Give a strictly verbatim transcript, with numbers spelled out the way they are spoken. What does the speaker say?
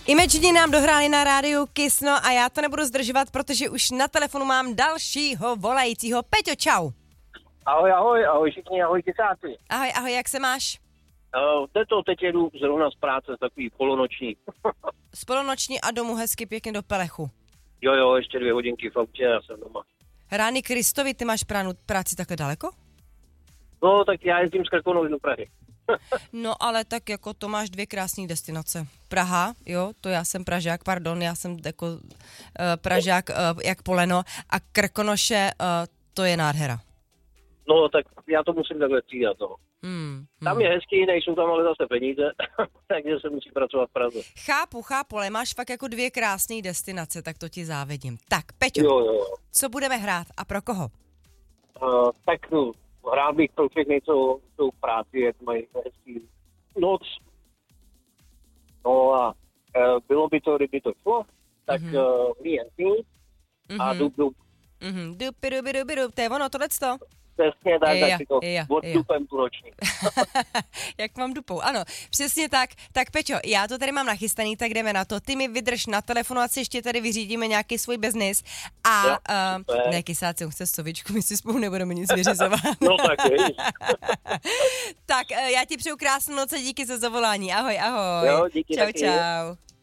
Imagine nám dohráli na rádiu Kiss, no a já to nebudu zdržovat, protože už na telefonu mám dalšího volajícího. Peťo, čau. Ahoj, ahoj, ahoj všichni, ahoj kysáci. Ahoj, ahoj, jak se máš? Uh, to teď jedu zrovna z práce, takový polonoční. Z polonoční a domů hezky pěkně do Pelechu. Jo, jo, ještě dvě hodinky v autě a jsem doma. Rány Kristovi, ty máš pránu, práci takhle daleko? No, tak já jezdím z Krkonoš do Prahy. No, ale tak jako to máš dvě krásné destinace. Praha, jo, to já jsem Pražák, pardon, já jsem jako uh, Pražák uh, jak poleno a Krkonoše, uh, to je nádhera. No, tak já to musím takhle střídat, no. Hmm, hmm. Tam je hezký, nejsou tam ale zase peníze, takže se musí pracovat v Praze. Chápu, chápu, ale máš fakt jako dvě krásné destinace, tak to ti závidím. Tak, Peťo, Jo, jo. co budeme hrát a pro koho? Uh, tak no, rád bych pro všechny, co jsou v práci, jak mají hezký noc. No a uh, bylo by to, kdyby to šlo, tak mm-hmm. uh, me and me mm-hmm. a dub, dub. Mhm, dupi, dupi, dupi, dupi, to je ono, tohleto? Přesně tak, Eja, tak si to eja, odstupem tu noční. Jak mám dupou, ano, přesně tak. Tak Peťo, já to tady mám nachystaný, tak jdeme na to. Ty mi vydrž na telefonu, ať si ještě tady vyřídíme nějaký svůj biznis. A jo, uh, ne, kysáci, on chce sovičku, my si spolu nebudeme nic vyřizovat. No tak je. Tak uh, já ti přeju krásnou noc a díky za zavolání. Ahoj, ahoj. Jo, díky čau, taky. čau.